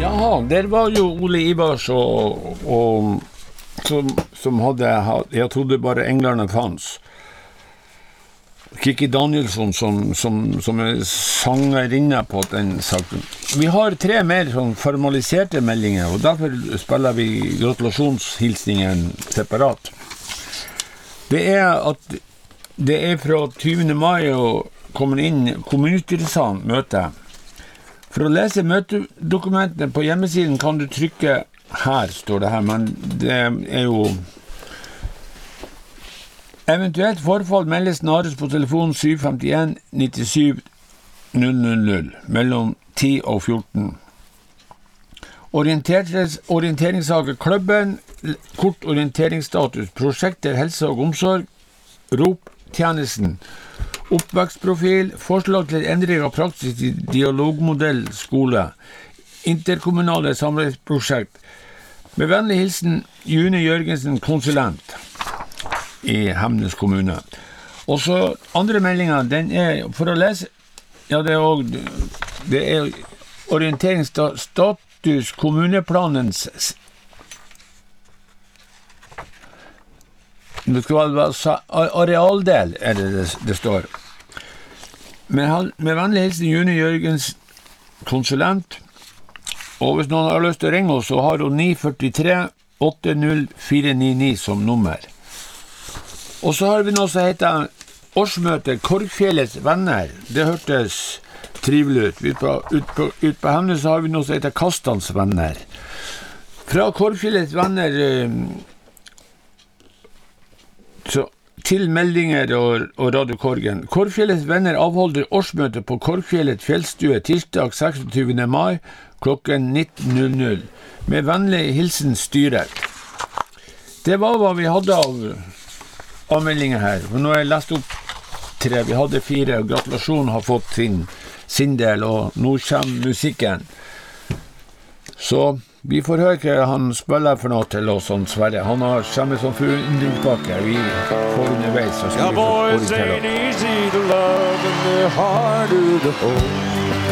Jaha, der var jo Ole Ivars og som hadde, jeg trodde bare englerne fanns. Kikki Danielsson som sangerinne på den saken. Vi har 3 mer sånn formaliserte meldinger, og derfor spiller vi gratulasjonshilsningen separat. Det fra 20. mai og kommer inn kommunestyresalen møte. For å lese møtedokumentene på hjemmesiden kan du trykke her, står det her, men det jo eventuelt forfall meldes snarest på telefon 751 97 000 mellom 10 og 14. Orienteringssaker klubben, kort orienteringsstatus, prosjekter helse og omsorg, rop tjenesten, oppvekstprofil, forslag til endring av praksis i dialogmodell skole, interkommunale samarbeidsprosjekt. Med vennlig hilsen June Jørgensen, konsulent i Hemnes kommune. Og så andre meldinger, den for å lese, ja det orienteringsstatus kommuneplanens det skal være arealdel, det står. Med vennlig hilsen June Jørgens, konsulent, og hvis noen har lyst til å ringe oss, så har hun 943 80499 som nummer. Og så har vi noe som heter årsmøte Korgfjellets venner. Det hørtes trivelig ut. Ut på Hemnes så har vi noe som heter Kastans venner. Fra Korgfjellets venner til meldinger og Radio Korgen. Korgfjellets venner avholder årsmøte på Korgfjellet fjellstue tirsdag 26. mai klokken 19.00 med vennlig hilsen styret. Det var hva vi hadde av meldinger her. Nå har jeg lest opp 3. Vi hadde 4, og gratulasjon har fått sin del, og nå kommer musikken. Så vi får høre hva han spiller for noe til oss, Sverre. Han har kommet som forundringspakke. Vi får underveis, så skal vi få orientere.